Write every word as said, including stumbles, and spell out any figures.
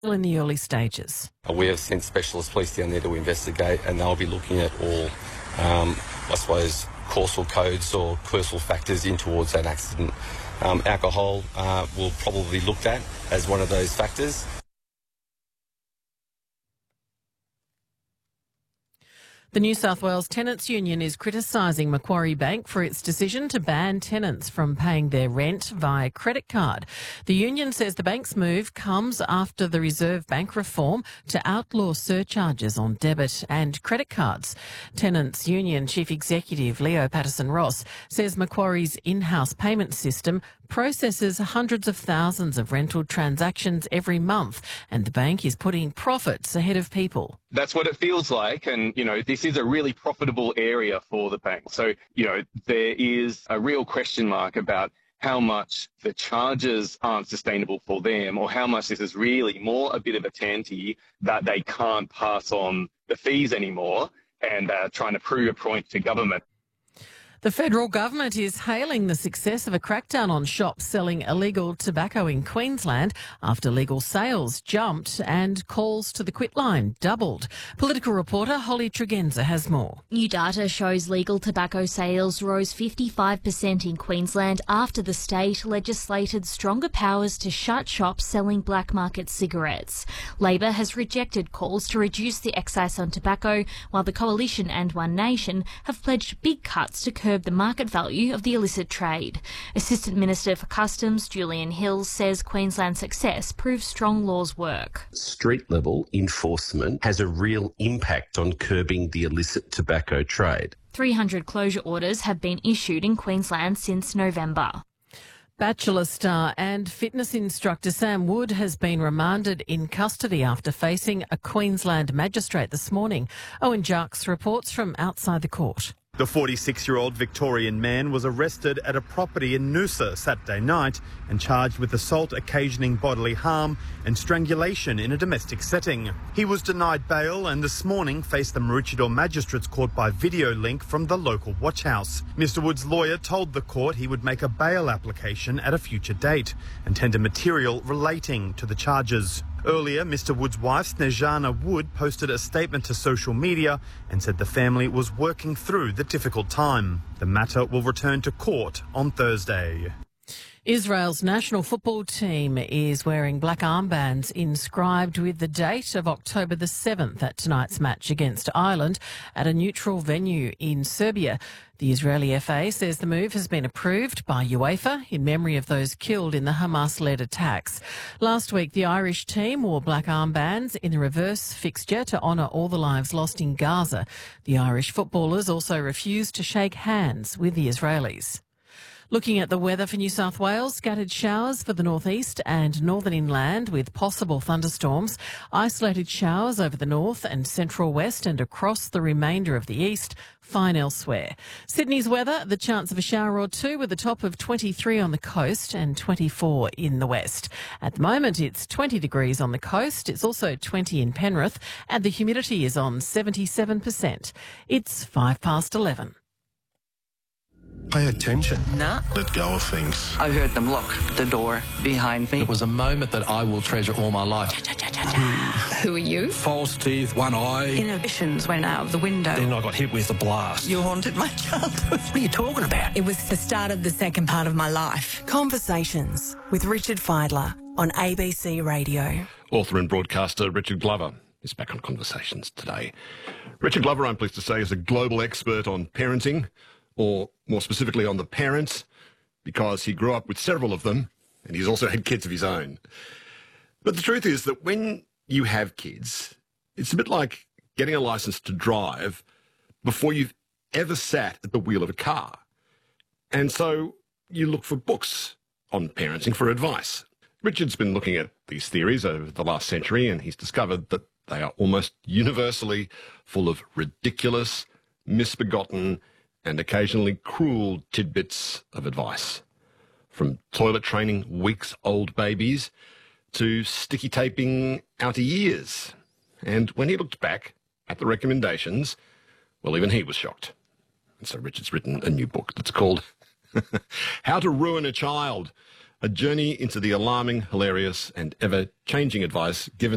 Still in the early stages. We have sent specialist police down there to investigate, and they'll be looking at all, um, I suppose, causal codes or causal factors in towards that accident. Um, alcohol uh, will probably be looked at as one of those factors. The New South Wales Tenants' Union is criticising Macquarie Bank for its decision to ban tenants from paying their rent via credit card. The union says the bank's move comes after the Reserve Bank reform to outlaw surcharges on debit and credit cards. Tenants' Union Chief Executive Leo Patterson-Ross says Macquarie's in-house payment system processes hundreds of thousands of rental transactions every month, and the bank is putting profits ahead of people. That's what it feels like, and, you know, this is a really profitable area for the bank. So, you know, there is a real question mark about how much the charges aren't sustainable for them, or how much this is really more a bit of a tanty that they can't pass on the fees anymore and uh, trying to prove a point to government. The federal government is hailing the success of a crackdown on shops selling illegal tobacco in Queensland after legal sales jumped and calls to the quit line doubled. Political reporter Holly Tregenza has more. New data shows legal tobacco sales rose fifty-five percent in Queensland after the state legislated stronger powers to shut shops selling black market cigarettes. Labor has rejected calls to reduce the excise on tobacco, while the Coalition and One Nation have pledged big cuts to curb the market value of the illicit trade. Assistant Minister for Customs Julian Hills says Queensland's success proves strong laws work. Street-level enforcement has a real impact on curbing the illicit tobacco trade. three hundred closure orders have been issued in Queensland since November. Bachelor star and fitness instructor Sam Wood has been remanded in custody after facing a Queensland magistrate this morning. Owen Jarks reports from outside the court. The forty-six-year-old Victorian man was arrested at a property in Noosa Saturday night and charged with assault occasioning bodily harm and strangulation in a domestic setting. He was denied bail and this morning faced the Maroochydore Magistrates Court by video link from the local watch house. Mister Wood's lawyer told the court he would make a bail application at a future date and tender material relating to the charges. Earlier, Mister Wood's wife, Snejana Wood, posted a statement to social media and said the family was working through the difficult time. The matter will return to court on Thursday. Israel's national football team is wearing black armbands inscribed with the date of October the seventh at tonight's match against Ireland at a neutral venue in Serbia. The Israeli F A says the move has been approved by UEFA in memory of those killed in the Hamas-led attacks. Last week, the Irish team wore black armbands in the reverse fixture to honour all the lives lost in Gaza. The Irish footballers also refused to shake hands with the Israelis. Looking at the weather for New South Wales, scattered showers for the northeast and northern inland with possible thunderstorms, isolated showers over the north and central west and across the remainder of the east, fine elsewhere. Sydney's weather, the chance of a shower or two with a top of twenty-three on the coast and twenty-four in the west. At the moment, it's twenty degrees on the coast. It's also twenty in Penrith and the humidity is on seventy-seven percent. It's five past eleven. Pay attention. Nah. Let go of things. I heard them lock the door behind me. It was a moment that I will treasure all my life. Who are you? False teeth, one eye. Inhibitions went out of the window. Then I got hit with a blast. You haunted my childhood. What are you talking about? It was the start of the second part of my life. Conversations with Richard Fidler on A B C Radio. Author and broadcaster Richard Glover is back on Conversations today. Richard Glover, I'm pleased to say, is a global expert on parenting, or more specifically on the parents, because he grew up with several of them and he's also had kids of his own. But the truth is that when you have kids, it's a bit like getting a license to drive before you've ever sat at the wheel of a car. And so you look for books on parenting for advice. Richard's been looking at these theories over the last century and he's discovered that they are almost universally full of ridiculous, misbegotten, and occasionally cruel tidbits of advice. From toilet training weeks-old babies to sticky taping outer ears. And when he looked back at the recommendations, well, even he was shocked. And so Richard's written a new book that's called How to Ruin a Child, a journey into the alarming, hilarious, and ever-changing advice given